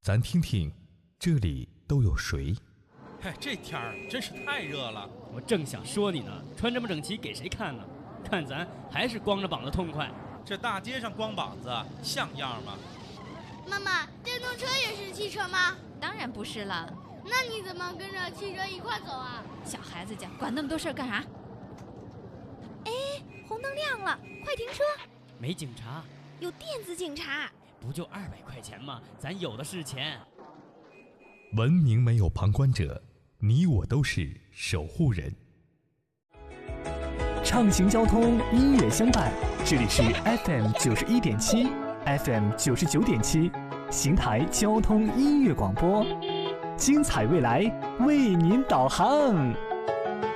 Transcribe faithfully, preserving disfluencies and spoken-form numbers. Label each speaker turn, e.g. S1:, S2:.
S1: 咱听听这里都有谁？
S2: 嘿，这天儿真是太热了。
S3: 我正想说你呢，穿这么整齐给谁看呢？看咱还是光着膀子痛快。
S2: 这大街上光膀子像样吗？
S4: 妈妈，电动车也是汽车吗？
S5: 当然不是了。
S4: 那你怎么跟着汽车一块走啊？
S5: 小孩子家管那么多事儿干啥？哎，红灯亮了，快停车！
S3: 没警察，
S5: 有电子警察。
S3: 不就二百块钱吗？咱有的是钱。
S1: 文明没有旁观者，你我都是守护人。
S6: 畅行交通，音乐相伴，这里是 F M 九十一点七 ，F M 九十九点七，邢台交通音乐广播，精彩未来为您导航。